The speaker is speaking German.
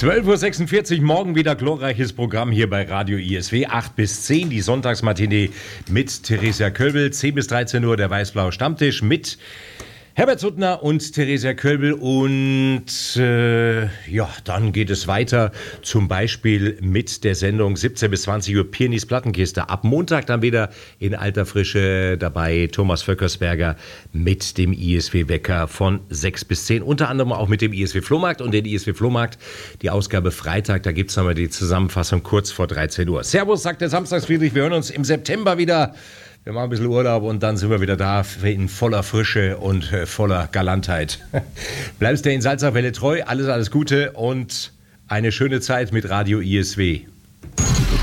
12.46 Uhr, morgen wieder glorreiches Programm hier bei Radio ISW, 8 bis 10, die Sonntagsmatinee mit Theresia Kölbel, 10 bis 13 Uhr der Weiß-Blaue Stammtisch mit Herbert Suttner und Theresia Kölbel und dann geht es weiter, zum Beispiel mit der Sendung 17 bis 20 Uhr Pirnis Plattenkiste. Ab Montag dann wieder in alter Frische dabei Thomas Vöckersberger mit dem ISW-Wecker von 6 bis 10. Unter anderem auch mit dem ISW-Flohmarkt und den ISW-Flohmarkt, die Ausgabe Freitag, da gibt es nochmal die Zusammenfassung kurz vor 13 Uhr. Servus, sagt der Samstagsfriedrich, wir hören uns im September wieder. Wir machen ein bisschen Urlaub und dann sind wir wieder da in voller Frische und voller Galantheit. Bleibst du in Salzachwelle treu, alles Gute und eine schöne Zeit mit Radio ISW.